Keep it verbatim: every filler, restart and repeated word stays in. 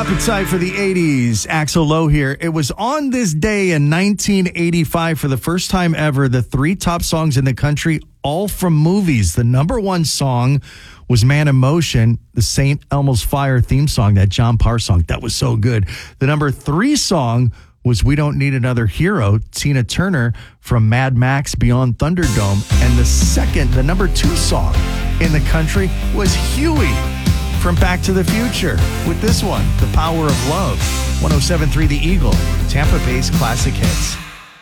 Appetite for the eighties. Axl Lowe here. It was on this day in nineteen eighty-five, for the first time ever, the three top songs in the country, all from movies. The number one song was Man in Motion, the Saint Elmo's Fire theme song, that John Parr song. That was so good. The number three song was We Don't Need Another Hero, Tina Turner from Mad Max Beyond Thunderdome. And the second, the number two song in the country was Huey from Back to the Future with this one, The Power of Love. one oh seven point three The Eagle, Tampa Bay's classic hits.